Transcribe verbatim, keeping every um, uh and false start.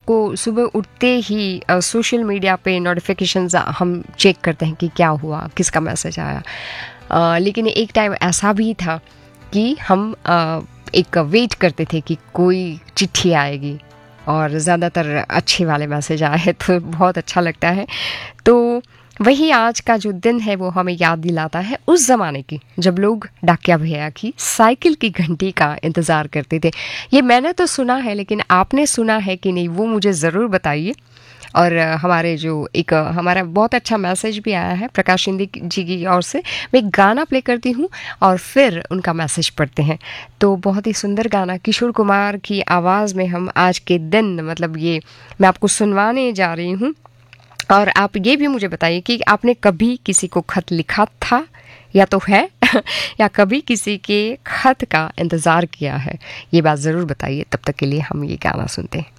आपको सुबह उठते ही अ, सोशल मीडिया पे नोटिफिकेशंस हम चेक करते हैं कि क्या हुआ, किसका मैसेज आया। अ, लेकिन एक टाइम ऐसा भी था कि हम अ, एक वेट करते थे कि कोई चिट्ठी आएगी, और ज़्यादातर अच्छे वाले मैसेज आए तो बहुत अच्छा लगता है। तो वही आज का जो दिन है वो हमें याद दिलाता है उस ज़माने की, जब लोग डाकिया भैया की साइकिल की घंटी का इंतज़ार करते थे। ये मैंने तो सुना है, लेकिन आपने सुना है कि नहीं वो मुझे ज़रूर बताइए। और अ, हमारे जो एक अ, हमारा बहुत अच्छा मैसेज भी आया है प्रकाश शिंदे जी की ओर से। मैं एक गाना प्ले करती हूँ और फिर उनका मैसेज पढ़ते हैं। तो बहुत ही सुंदर गाना किशोर कुमार की आवाज़ में हम आज के दिन, मतलब ये मैं आपको सुनवाने जा रही हूँ। और आप ये भी मुझे बताइए कि आपने कभी किसी को खत लिखा था या तो है या कभी किसी के खत का इंतज़ार किया है। ये बात ज़रूर बताइए। तब तक के लिए हम ये गाना सुनते हैं।